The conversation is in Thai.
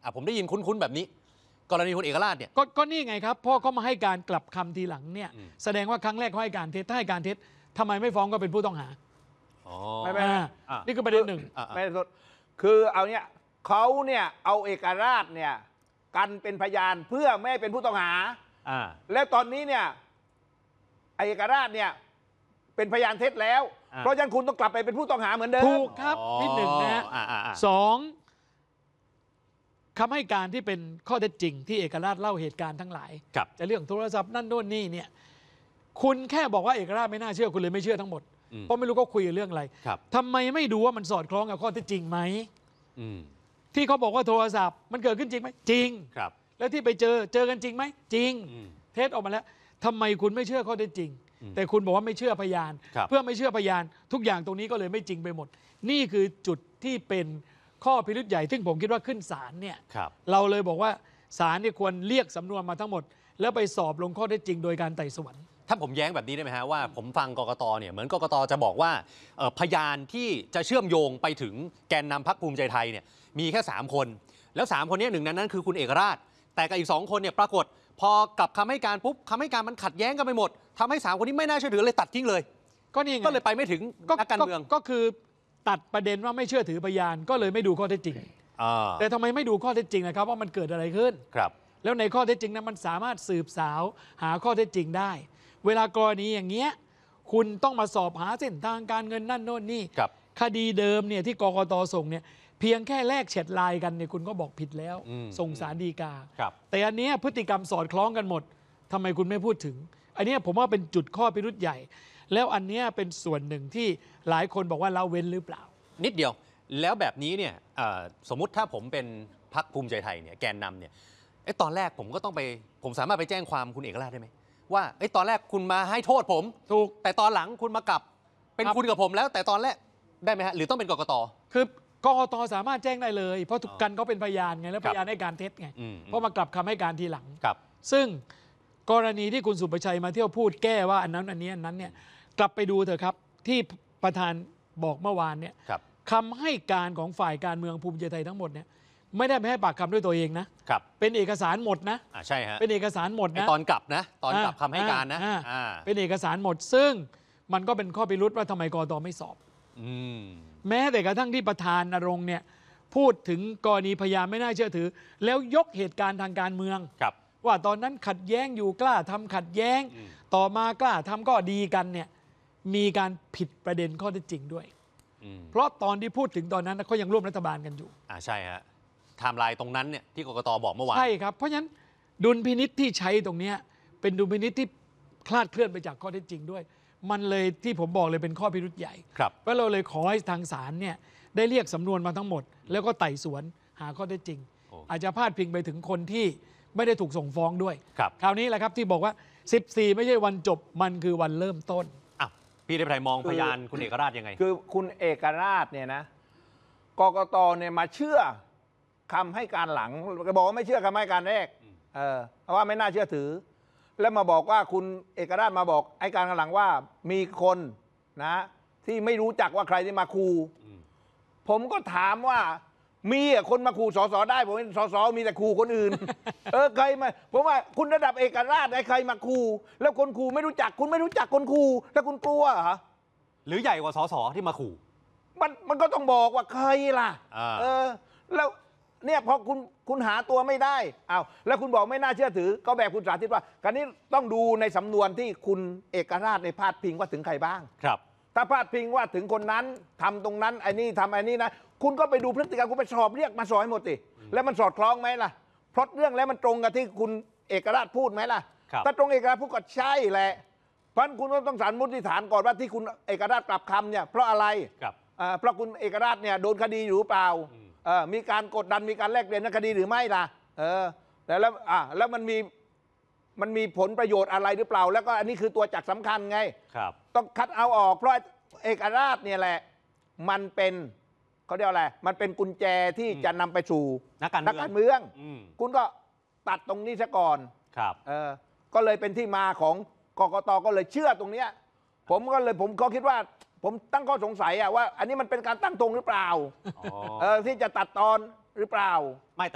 ผมได้ยินคุ้นๆแบบนี้กรณีคุณเอกราชเนี่ยก็นี่ไงครับพ่อเขามาให้การกลับคำทีหลังเนี่ยแสดงว่าครั้งแรกเขาให้การเท็จถ้าให้การเท็จทำไมไม่ฟ้องก็เป็นผู้ต้องหาไม่นี่คือประเด็นหนึ่งไม่สดคือเอาเนี่ยเขาเนี่ยเอาเอกราชเนี่ยกันเป็นพยานเพื่อไม่ให้เป็นผู้ต้องหาแล้วตอนนี้เนี่ยเอกราชเนี่ยเป็นพยานเท็จแล้วเพราะฉะนั้นคุณต้องกลับไปเป็นผู้ต้องหาเหมือนเดิมถูกครับที่หนึ่งนะฮะสองคำให้การที่เป็นข้อเท็จจริงที่เอกราชเล่าเหตุการณ์ทั้งหลายจะเรื่องโทรศัพท์นั่นโน่นนี่เนี่ยคุณแค่บอกว่าเอกราชไม่น่าเชื่อคุณเลยไม่เชื่อทั้งหมดเพราะไม่รู้ก็คุยเรื่องอะไรทำไมไม่ดูว่ามันสอดคล้องกับข้อเท็จจริงไหมที่เขาบอกว่าโทรศัพท์มันเกิดขึ้นจริงไหมจริงแล้วที่ไปเจอกันจริงไหมจริงเท็จออกมาแล้วทำไมคุณไม่เชื่อข้อเท็จจริงแต่คุณบอกว่าไม่เชื่อพยานเพื่อไม่เชื่อพยานทุกอย่างตรงนี้ก็เลยไม่จริงไปหมดนี่คือจุดที่เป็นข้อพิรุธใหญ่ซึ่งผมคิดว่าขึ้นศาลเนี่ยเราเลยบอกว่าศาลเนี่ยควรเรียกสำนวนมาทั้งหมดแล้วไปสอบลงข้อเท็จจริงโดยการไต่สวนถ้าผมแย้งแบบนี้ได้ไหมฮะว่าผมฟังกกตเนี่ยเหมือนกกตจะบอกว่าพยานที่จะเชื่อมโยงไปถึงแกนนำพรรคภูมิใจไทยเนี่ยมีแค่3คนแล้ว3คนนี้หนึ่งในนั้นคือคุณเอกราชแต่กับอีก2คนเนี่ยปรากฏพอกลับคำให้การปุ๊บคำให้การมันขัดแย้งกันไปหมดทำให้3คนนี้ไม่น่าเชื่อถือเลยตัดทิ้งเลยก็นี่ไงก็เลยไปไม่ถึงนักการเมืองก็คือตัดประเด็นว่าไม่เชื่อถือพยานก็เลยไม่ดูข้อเท็จจริงแต่ทำไมไม่ดูข้อเท็จจริงนะครับว่ามันเกิดอะไรขึ้นแล้วในข้อเท็จจริงนั้นมันสามารถสืบสาวหาข้อเท็จจริงได้เวลากรณีอย่างเงี้ยคุณต้องมาสอบหาเส้นทางการเงินนั่นโน่นนี่คดีเดิมเนี่ยที่กกตส่งเนี่ยเพียงแค่แลกแชทไลน์กันเนี่ยคุณก็บอกผิดแล้วส่งศาลฎีกาแต่อันนี้พฤติกรรมสอดคล้องกันหมดทำไมคุณไม่พูดถึงอันนี้ผมว่าเป็นจุดข้อพิรุธใหญ่แล้วอันนี้เป็นส่วนหนึ่งที่หลายคนบอกว่าละเว้นหรือเปล่านิดเดียวแล้วแบบนี้เนี่ยสมมุติถ้าผมเป็นพรรคภูมิใจไทยเนี่ยแกนนำเนี่ยตอนแรกผมก็ต้องผมสามารถไปแจ้งความคุณเอกราชได้ไหมว่าตอนแรกคุณมาให้โทษผมถูกแต่ตอนหลังคุณมากลับเป็นคุณกับผมแล้วแต่ตอนแรกได้ไหมฮะหรือต้องเป็นกกตคือกกตสามารถแจ้งได้เลยเพราะทุกกันเขาเป็นพยานไงแล้วพยานให้การเท็จไงเพราะมากลับคำให้การทีหลังซึ่งกรณีที่คุณสุประชัยมาเที่ยวพูดแก้ว่าอันนั้นอันนี้อันนั้นเนี่ยกลับไปดูเถอะครับที่ประธานบอกเมื่อวานเนี่ยคำให้การของฝ่ายการเมืองภูมิใจไทยทั้งหมดเนี่ยไม่ได้ไปให้ปากคำด้วยตัวเองนะเป็นเอกสารหมดนะใช่ฮะเป็นเอกสารหมดนะตอนกลับนะตอนกลับคำให้การนะเป็นเอกสารหมดซึ่งมันก็เป็นข้อพิรุธว่าทำไมกตไม่สอบแม้แต่กระทั่งที่ประธานณรงค์เนี่ยพูดถึงกรณีพยานไม่น่าเชื่อถือแล้วยกเหตุการณ์ทางการเมืองว่าตอนนั้นขัดแย้งอยู่กล้าทำขัดแย้งต่อมากล้าทำก็ดีกันเนี่ยมีการผิดประเด็นข้อเท็จจริงด้วยเพราะตอนที่พูดถึงตอนนั้นเขายังร่วมรัฐบาลกันอยู่ใช่ฮะไทม์ไลน์ตรงนั้นเนี่ยที่กกตบอกเมื่อวานใช่ครับเพราะฉะนั้นดุลพินิจที่ใช้ตรงนี้เป็นดุลพินิจที่คลาดเคลื่อนไปจากข้อเท็จจริงด้วยมันเลยที่ผมบอกเลยเป็นข้อพิรุธใหญ่เพราะเราเลยขอให้ทางศาลเนี่ยได้เรียกสำนวนมาทั้งหมดแล้วก็ไต่สวนหาข้อเท็จจริงอาจจะพาดพิงไปถึงคนที่ไม่ได้ถูกส่งฟ้องด้วยคราวนี้แหละครับที่บอกว่า14ไม่ใช่วันจบมันคือวันเริ่มต้นพี่ได้ไพรมองพยานคุณเอกราชยังไงคือคุณเอกราชเนี่ยนะกกตเนี่ยมาเชื่อคำให้การหลังบอกว่าไม่เชื่อคำให้การแรกเพราะว่าไม่น่าเชื่อถือแล้วมาบอกว่าคุณเอกราชมาบอกไอ้การหลังว่ามีคนนะที่ไม่รู้จักว่าใครที่มาคูผมก็ถามว่ามีคนมาคูสสได้ผมเป็นสสมีแต่คูคนอื่นใครมาผมว่าคุณระดับเอกราชใครมาคูแล้วคนคูไม่รู้จักคุณไม่รู้จักคนคูแล้วคุณกลัวเหรอหรือใหญ่กว่าสสที่มาคูมันก็ต้องบอกว่าใครล่ะแล้วเนี่ยพอคุณหาตัวไม่ได้แล้วคุณบอกไม่น่าเชื่อถือก็แบบคุณสาธิตว่าการนี้ต้องดูในสำนวนที่คุณเอกราชในพาดพิงว่าถึงใครบ้างถ้าพาดพิงว่าถึงคนนั้นทำตรงนั้นไอ้นี่ทำไอ้นี่นะคุณก็ไปดูพฤติกรรมคุณไปสอบเรียกมาสอบให้หมดสิแล้วมันสอดคล้องไหมล่ะเพราะเรื่องแล้วมันตรงกับที่คุณเอกราชพูดไหมล่ะถ้าตรงเอกราชพูดก็ใช่แหละเพราะคุณก็ต้องสันนิษฐานก่อนว่าที่คุณเอกราชกลับคำเนี่ยเพราะอะไรเพราะคุณเอกราชเนี่ยโดนคดีอยู่หรือเปล่ามีการกดดันมีการแลกเปลี่ยนในคดีหรือไม่ล่ะแล้วมันมีผลประโยชน์อะไรหรือเปล่าแล้วก็อันนี้คือตัวจักรสำคัญไงต้องคัดเอาออกเพราะเอกราชเนี่ยแหละมันเป็นเขาเรียกอะไรมันเป็นกุญแจที่จะนำไปสู่นักการเมืองคุณก็ตัดตรงนี้ซะก่อนก็เลยเป็นที่มาของกกตก็เลยเชื่อตรงเนี้ยผมก็คิดว่าผมตั้งข้อสงสัยว่าอันนี้มันเป็นการตั้งตรงหรือเปล่าที่จะตัดตอนหรือเปล่าไม่